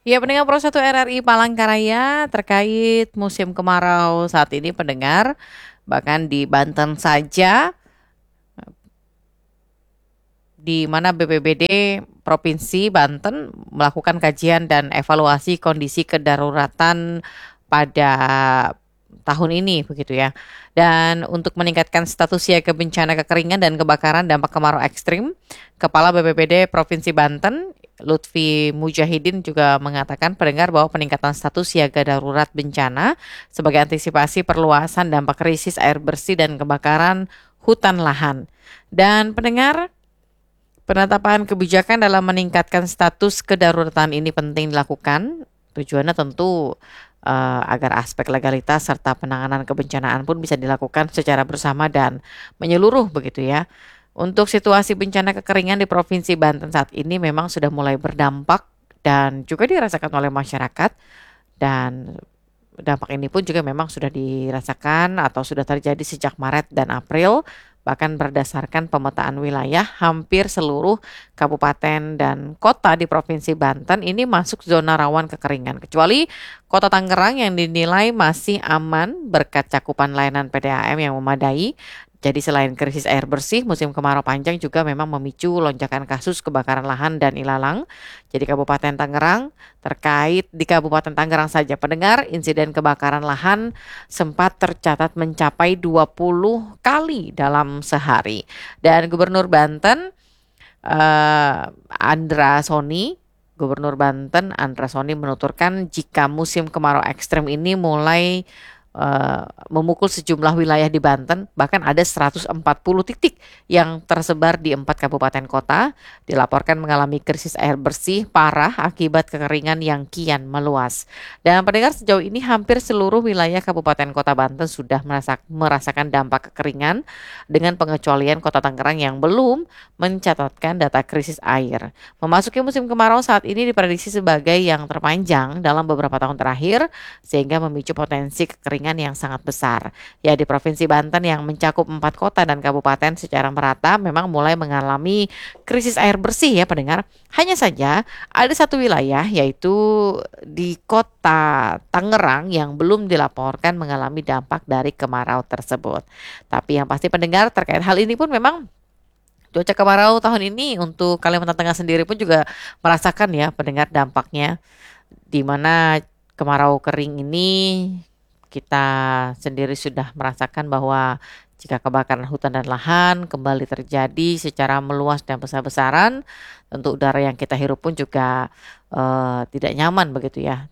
Ya, pendengar Pro 1 RRI Palangkaraya terkait musim kemarau saat ini pendengar, bahkan di Banten saja di mana BPBD Provinsi Banten melakukan kajian dan evaluasi kondisi kedaruratan pada tahun ini begitu ya. Dan untuk meningkatkan status siaga bencana kekeringan dan kebakaran dampak kemarau ekstrim, Kepala BPBD Provinsi Banten Lutfi Mujahidin juga mengatakan pendengar bahwa peningkatan status siaga darurat bencana sebagai antisipasi perluasan dampak krisis air bersih dan kebakaran hutan lahan. Dan pendengar, penetapan kebijakan dalam meningkatkan status kedaruratan ini penting dilakukan. Tujuannya tentu agar aspek legalitas serta penanganan kebencanaan pun bisa dilakukan secara bersama dan menyeluruh begitu ya. Untuk situasi bencana kekeringan di Provinsi Banten saat ini memang sudah mulai berdampak dan juga dirasakan oleh masyarakat, dan dampak ini pun juga memang sudah dirasakan atau sudah terjadi sejak Maret dan April. Bahkan berdasarkan pemetaan wilayah, hampir seluruh kabupaten dan kota di Provinsi Banten ini masuk zona rawan kekeringan. Kecuali Kota Tangerang yang dinilai masih aman berkat cakupan layanan PDAM yang memadai. Jadi selain krisis air bersih, musim kemarau panjang juga memang memicu lonjakan kasus kebakaran lahan dan ilalang. Jadi Kabupaten Tangerang, terkait di Kabupaten Tangerang saja pendengar, insiden kebakaran lahan sempat tercatat mencapai 20 kali dalam sehari. Dan Gubernur Banten Andra Soni Gubernur Banten Andra Soni menuturkan jika musim kemarau ekstrem ini mulai memukul sejumlah wilayah di Banten, bahkan ada 140 titik yang tersebar di 4 kabupaten kota, dilaporkan mengalami krisis air bersih parah akibat kekeringan yang kian meluas. Dan pendengar, sejauh ini hampir seluruh wilayah Kabupaten Kota Banten sudah merasakan dampak kekeringan dengan pengecualian Kota Tangerang yang belum mencatatkan data krisis air. Memasuki musim kemarau saat ini diprediksi sebagai yang terpanjang dalam beberapa tahun terakhir, sehingga memicu potensi kekeringan yang sangat besar. Ya, di Provinsi Banten yang mencakup 4 kota dan kabupaten secara merata memang mulai mengalami krisis air bersih ya pendengar. Hanya saja ada satu wilayah yaitu di Kota Tangerang yang belum dilaporkan mengalami dampak dari kemarau tersebut. Tapi yang pasti pendengar, terkait hal ini pun memang cuaca kemarau tahun ini untuk Kalimantan Tengah sendiri pun juga merasakan ya pendengar dampaknya, di mana kemarau kering ini kita sendiri sudah merasakan bahwa jika kebakaran hutan dan lahan kembali terjadi secara meluas dan besar-besaran, tentu udara yang kita hirup pun juga tidak nyaman begitu ya.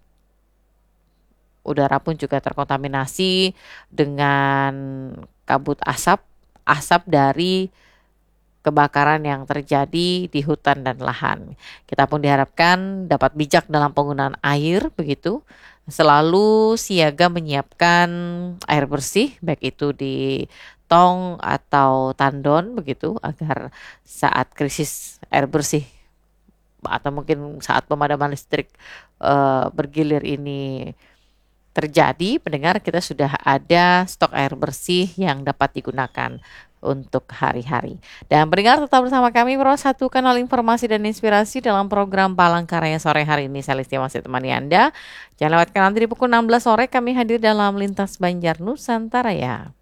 Udara pun juga terkontaminasi dengan kabut asap, asap dari kebakaran yang terjadi di hutan dan lahan. Kita pun diharapkan dapat bijak dalam penggunaan air begitu, selalu siaga menyiapkan air bersih baik itu di tong atau tandon begitu, agar saat krisis air bersih atau mungkin saat pemadaman listrik bergilir ini terjadi, pendengar, kita sudah ada stok air bersih yang dapat digunakan untuk hari-hari. Dan pendengar, tetap bersama kami Pro 1 kanal informasi dan inspirasi dalam program Palangkaraya sore hari ini. Saya Listi masih temani Anda. Jangan lewatkan nanti di pukul 16 sore kami hadir dalam Lintas Banjar Nusantara ya.